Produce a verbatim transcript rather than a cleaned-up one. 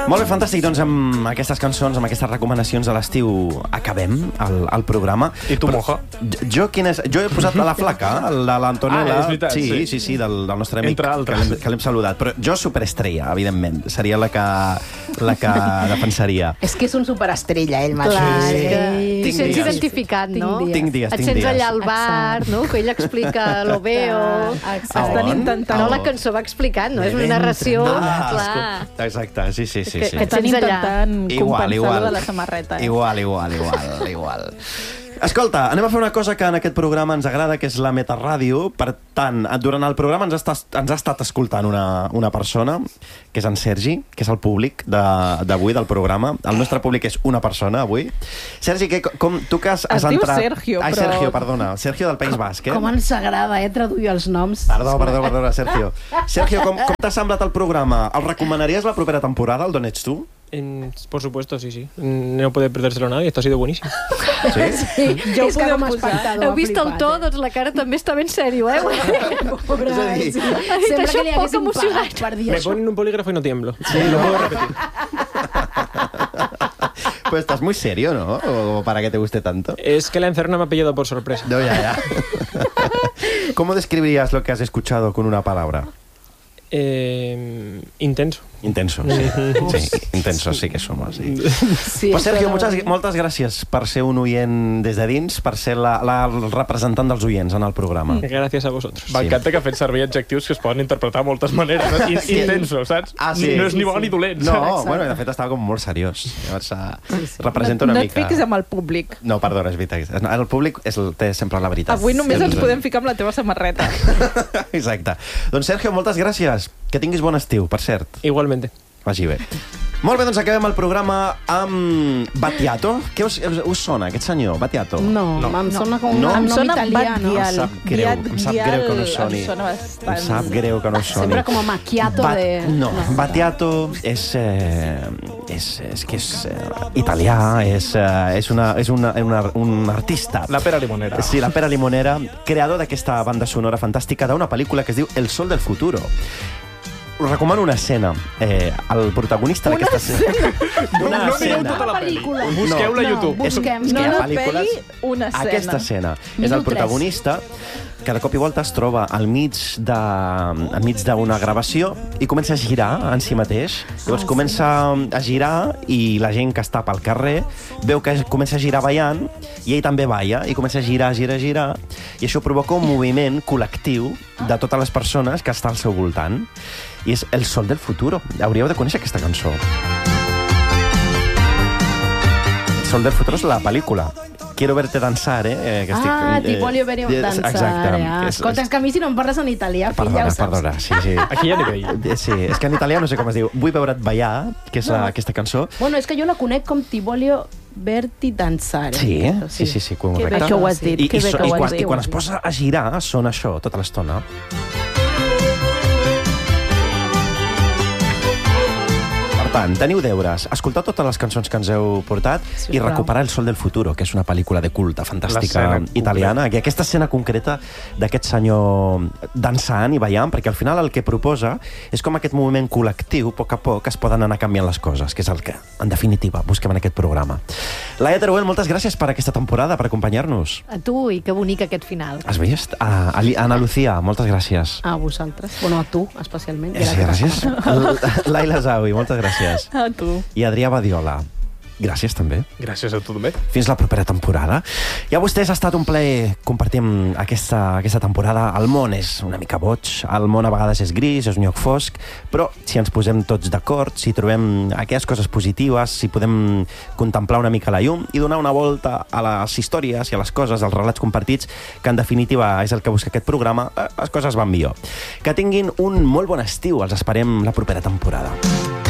Molt bé, fantàstic. Doncs amb aquestes cançons, amb aquestes recomanacions de l'estiu, acabem el, el programa. I tu, Moja? Jo, jo, quin és? Jo he posat la flaca, la, l'Antonella. Ah, és veritat, sí, sí. sí, sí, del, del nostre amic, Entre altres. que l'hem, que l'hem saludat. Però jo superestrella, evidentment. Seria la que, la que defensaria. És que és un superestrella, ell mateix. Clar, Sí. que Tinc t'hi sents dies. identificat, no? Tinc Tinc dies, Et tinc sents dies. allà al bar, no? Que ell explica lo veo. Estan On? intentant... No, la cançó va explicant, no? És una narració... Ah, Clar. Exacte, sí, sí, sí. Que- sí. que Estan tens allà. intentant Igual, igual. compensar-lo de la samarreta. Eh? Igual, igual, igual, igual. Escolta, anem a fer una cosa que en aquest programa ens agrada, que és la metarràdio. Per tant, durant el programa ens, està, ens ha estat escoltant una, una persona, que és en Sergi, que és el públic de- d'avui del programa. El nostre públic és una persona, avui. Sergi, que, com, tu que has, has Es diu entrat... Sergio, Ai, però- Sergio, perdona. Sergio del País Basc, eh? Com ens agrada, eh, traduir els noms. Perdó, perdó, perdona, Sergio. Sergio, com, com t'ha semblat el programa? El recomanaries la propera temporada, el D'on ets tu? En- por supuesto, sí, sí. No puede perdérselo nadie. Esto ha sido buenísimo. Sí? Sí, Ja ho és que podeu m'ha posar. espantat, Heu m'ha vist el flipat, to? eh? Doncs la cara també està ben sèrio, eh? Pobre, És a dir, sí. Ha dit Sembla això que li poc haguessin emocionat. pagat per dir Me això. ponen un polígrafo y no tiemblo. Sí, lo puedo repetir. Pues estás muy serio, ¿no? O para que te guste tanto. Es que la encerrona me ha pillado por sorpresa. No, ya, ya. ¿Cómo describirías lo que has escuchado con una palabra? Eh, intenso. Intenso, sí. Sí, intenso sí que somos, sí. Sí, Pues Sergio, però- moltes, moltes gràcies per ser un oient des de dins, per ser la, la, el representant dels oients en el programa. Gracias a vosotros. M'encanta que fet servir adjectius que es poden interpretar de moltes maneres. No? In intenso, saps? Ah, sí. No és ni Sí, bo ni dolent. No, saps? bueno, de fet estava com molt seriós. Llavors, uh, representa una no, mica... No et fiquis amb el públic. No, perdona, és veritat. El públic és, el- té sempre la veritat. Avui només ens És- podem ficar amb la teva samarreta. Exacte. Doncs Sergio, moltes gràcies. Que tinguis bon estiu, per cert. Igualmente. Vagi bé. Molt bé, doncs acabem el programa amb Battiato. Què us, us sona, aquest senyor, Battiato? No, no, em sona com No? un Em nom sona italià, no? Battial. Em sap greu, Biat- em sap greu que no Bial, soni. em sona bastant. Em sap greu que no soni. Sempre com a macchiato Bat- de... No, Battiato és, eh, és, és que és eh, italià, és, eh, és, una, és una, una, un artista. La pera limonera. Sí, la Pera Limonera, creador d'aquesta banda sonora fantàstica d'una pel·lícula que es diu El sol del futuro. Us recomano una escena. Eh, el protagonista d'aquesta escena... No, no mireu tota la pel·li. Busqueu-la a YouTube. busquem. És que No, hi ha no pel·lícules... pegui una escena. Aquesta escena. És Minut el protagonista que de cop i volta es troba al mig de, al mig d'una gravació i comença a girar en si mateix. Llavors comença a girar i la gent que està pel carrer veu que comença a girar ballant i ell també balla i comença a girar, girar, girar i això provoca un moviment col·lectiu de totes les persones que està al seu voltant. I és El sol del futuro. Hauríeu de conèixer aquesta cançó. El sol del futuro és la pel·lícula. Quiero verte danzar, eh? Que estic, Ah, ti eh, voglio ver eh, danzar. Exacte. Ah. És- Escolta, és que a mi si no em parles en italià, fill, ja Perdona, ho saps. perdona, sí, sí. Aquí ja n'hi veia. Eh, Sí, és que en italià no sé com es diu. Vull veure't ballar, que és la, aquesta cançó. Bueno, és que jo la conec com Ti voglio verti danzare. Sí, eh? Sí, sí, sí, correcte. Que bé que ho has dit. I, que i, bé so, que i, ho has quan, dit. I quan es posa a girar, sona això tota l'estona. Per tant, teniu deures. Escoltar totes les cançons que ens heu portat Sí, i clar. recuperar El sol del futuro, que és una pel·lícula de culte fantàstica L'escena italiana. I aquesta escena concreta d'aquest senyor dansant i ballant, perquè al final el que proposa és com aquest moviment col·lectiu, a poc a poc, es poden anar canviant les coses, que és el que, en definitiva, busquem en aquest programa. Laia Teruel, moltes gràcies per aquesta temporada, per acompanyar-nos. A tu, i que bonic aquest final. Has vist? A, a Ana Lucía, moltes gràcies. A vosaltres. Bueno, a tu, especialment. Sí, gràcies. L- Laila Zawi, moltes gràcies. A tu. I Adrià Badiola, gràcies també. Gràcies a tu també. Fins la propera temporada. I a vostès ha estat un plaer compartir amb aquesta, aquesta temporada. El món és una mica boig, el món a vegades és gris, és un lloc fosc, però si ens posem tots d'acord, si trobem aquelles coses positives, si podem contemplar una mica la llum i donar una volta a les històries i a les coses, als relats compartits, que en definitiva és el que busca aquest programa, eh, les coses van millor. Que tinguin un molt bon estiu. Els esperem la propera temporada.